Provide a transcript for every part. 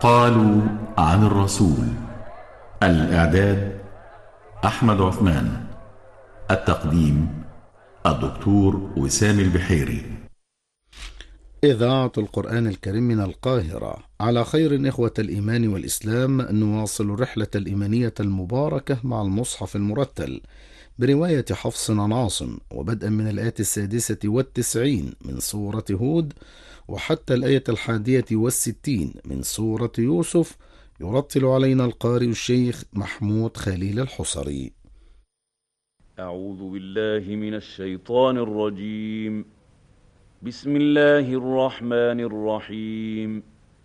قالوا عن الرسول. الإعداد أحمد عثمان. التقديم الدكتور وسام البحيري. إذاعة القرآن الكريم من القاهرة. على خير إخوة الإيمان والإسلام، نواصل الرحلة الإيمانية المباركة مع المصحف المرتل برواية حفص عن عاصم، وبدءا من الآية 96 من سورة هود وحتى الآية 61 من سورة يوسف. يرتل علينا القارئ الشيخ محمود خليل الحصري. أعوذ بالله من الشيطان الرجيم. بسم الله الرحمن الرحيم.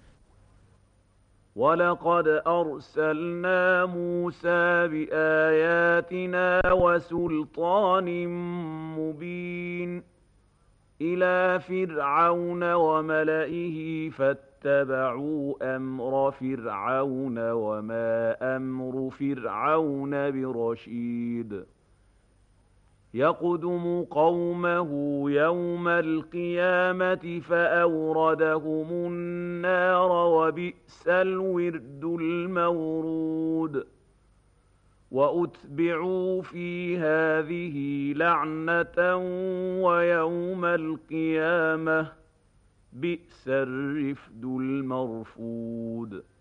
ولقد أرسلنا موسى بآياتنا وسلطان مبين إلى فرعون وملئه فاتبعوا أمر فرعون وما أمر فرعون برشيد. يقدم قومه يوم القيامة فأوردهم النار وبئس الورد المورود. وأتبعوا في هذه لعنة ويوم القيامة بئس الرفد المرفود.